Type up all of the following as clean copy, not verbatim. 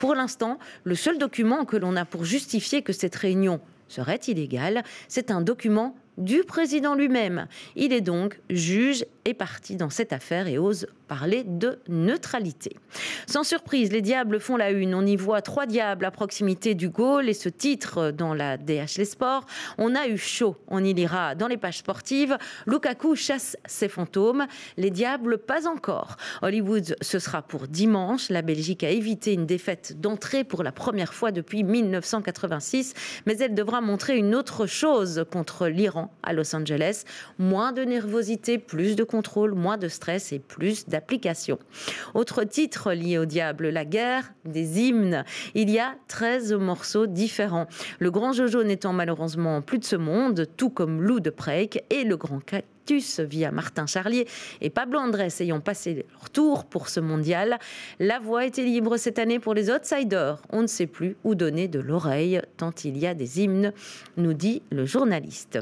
Pour l'instant, le seul document que l'on a pour justifier que cette réunion serait illégale, c'est un document du président lui-même. Il est donc juge et partie dans cette affaire et ose parler de neutralité. Sans surprise, les diables font la une. On y voit 3 diables à proximité du goal et ce titre dans la DH Les Sports. On a eu chaud. On y lira dans les pages sportives. Lukaku chasse ses fantômes. Les diables, pas encore. Hollywood, ce sera pour dimanche. La Belgique a évité une défaite d'entrée pour la première fois depuis 1986. Mais elle devra montrer une autre chose contre l'Iran à Los Angeles. Moins de nervosité, plus de contrôle, moins de stress et plus d'application. Autre titre lié au diable, la guerre des hymnes. Il y a 13 morceaux différents. Le grand Jojo n'étant malheureusement plus de ce monde, tout comme Lou de Preek et le grand Cactus via Martin Charlier et Pablo Andrés ayant passé leur tour pour ce mondial. La voie était libre cette année pour les outsiders. On ne sait plus où donner de l'oreille tant il y a des hymnes, nous dit le journaliste.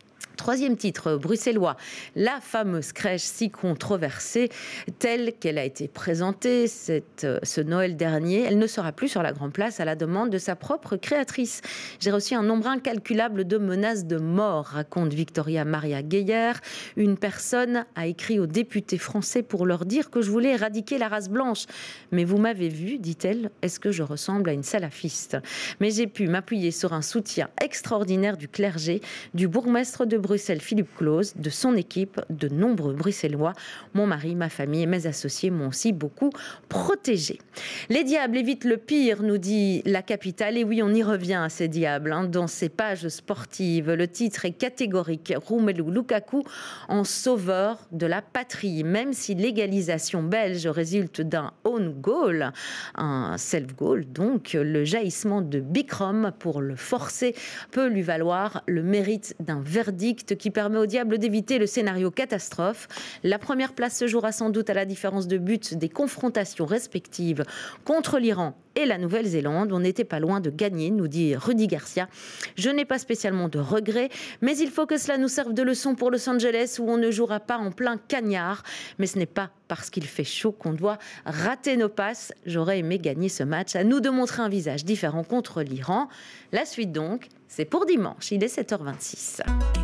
3e titre bruxellois, la fameuse crèche si controversée telle qu'elle a été présentée ce Noël dernier, elle ne sera plus sur la Grand Place à la demande de sa propre créatrice. J'ai reçu un nombre incalculable de menaces de mort, raconte Victoria Maria Geyer. Une personne a écrit aux députés français pour leur dire que je voulais éradiquer la race blanche. Mais vous m'avez vu, dit-elle, est-ce que je ressemble à une salafiste? Mais j'ai pu m'appuyer sur un soutien extraordinaire du clergé, du bourgmestre de Bruxelles, Philippe Claus, de son équipe, de nombreux Bruxellois. Mon mari, ma famille et mes associés m'ont aussi beaucoup protégée. Les diables évitent le pire, nous dit la capitale. Et oui, on y revient à ces diables. Dans ces pages sportives, le titre est catégorique. Romelu Lukaku en sauveur de la patrie. Même si l'égalisation belge résulte d'un own goal, un self-goal, donc le jaillissement de Bikram pour le forcer peut lui valoir le mérite d'un verdict qui permet au diable d'éviter le scénario catastrophe. La première place se jouera sans doute à la différence de but des confrontations respectives contre l'Iran et la Nouvelle-Zélande. On n'était pas loin de gagner, nous dit Rudy Garcia. Je n'ai pas spécialement de regrets, mais il faut que cela nous serve de leçon pour Los Angeles où on ne jouera pas en plein cagnard. Mais ce n'est pas parce qu'il fait chaud qu'on doit rater nos passes. J'aurais aimé gagner ce match. À nous de montrer un visage différent contre l'Iran. La suite donc, c'est pour dimanche. Il est 7h26.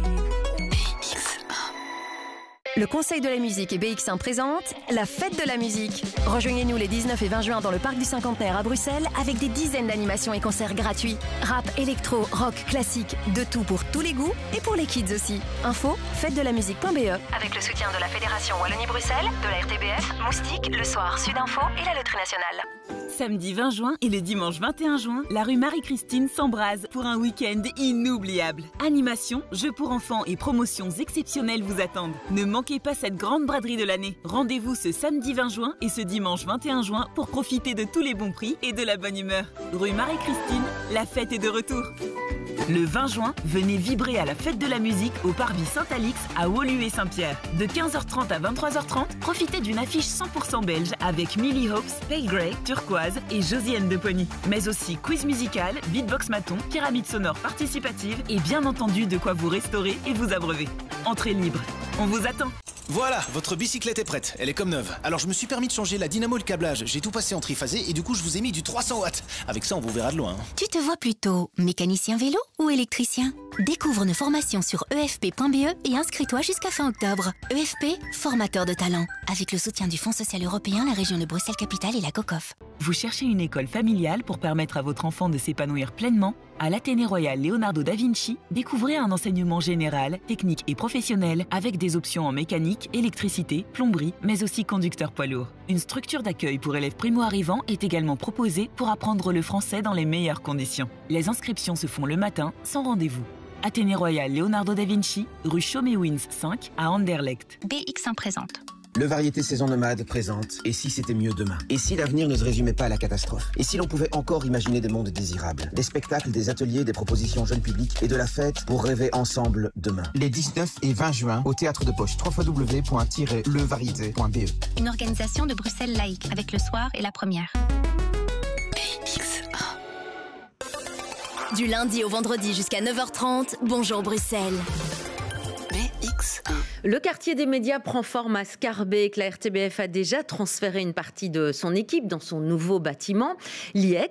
Le Conseil de la musique et BX1 présente la fête de la musique. Rejoignez-nous les 19 et 20 juin dans le Parc du Cinquantenaire à Bruxelles avec des dizaines d'animations et concerts gratuits. Rap, électro, rock, classique, de tout pour tous les goûts et pour les kids aussi. Info, fêtedelamusique.be. Avec le soutien de la Fédération Wallonie-Bruxelles, de la RTBF, Moustique, Le Soir, Sudinfo et la Loterie Nationale. Samedi 20 juin et le dimanche 21 juin, la rue Marie-Christine s'embrase pour un week-end inoubliable. Animation, jeux pour enfants et promotions exceptionnelles vous attendent. Ne manquez pas cette grande braderie de l'année. Rendez-vous ce samedi 20 juin et ce dimanche 21 juin pour profiter de tous les bons prix et de la bonne humeur. Rue Marie-Christine, la fête est de retour. Le 20 juin, venez vibrer à la fête de la musique au Parvis Saint-Alix à Woluwe et Saint-Pierre. De 15h30 à 23h30, profitez d'une affiche 100% belge avec Millie Hopes, Pale Grey, Turquoise et Josiane de Pony. Mais aussi quiz musical, beatbox maton, pyramide sonore participative et bien entendu de quoi vous restaurer et vous abreuver. Entrée libre. On vous attend. Voilà, votre bicyclette est prête, elle est comme neuve. Alors je me suis permis de changer la dynamo et le câblage, j'ai tout passé en triphasé et du coup je vous ai mis du 300 watts. Avec ça on vous verra de loin. Tu te vois plutôt mécanicien vélo ou électricien? Découvre nos formations sur efp.be et inscris-toi jusqu'à fin octobre. EFP, formateur de talent. Avec le soutien du Fonds social européen, la région de Bruxelles-Capitale et la COCOF. Vous cherchez une école familiale pour permettre à votre enfant de s'épanouir pleinement? À l'Athénée Royal Leonardo da Vinci, découvrez un enseignement général, technique et professionnel avec des options en mécanique, électricité, plomberie, mais aussi conducteur poids lourd. Une structure d'accueil pour élèves primo-arrivants est également proposée pour apprendre le français dans les meilleures conditions. Les inscriptions se font le matin, sans rendez-vous. Athénée Royal Leonardo da Vinci, rue Chaumet-Wins 5 à Anderlecht. BX1 présente. Le Variété Saison Nomade présente « Et si c'était mieux demain ?» Et si l'avenir ne se résumait pas à la catastrophe? Et si l'on pouvait encore imaginer des mondes désirables? Des spectacles, des ateliers, des propositions jeunes publics et de la fête pour rêver ensemble demain. Les 19 et 20 juin au Théâtre de Poche, www.levariété.be. Une organisation de Bruxelles laïque avec Le Soir et La Première. Du lundi au vendredi jusqu'à 9h30, bonjour Bruxelles. Le quartier des médias prend forme à Schaerbeek. La RTBF a déjà transféré une partie de son équipe dans son nouveau bâtiment. L'IEC,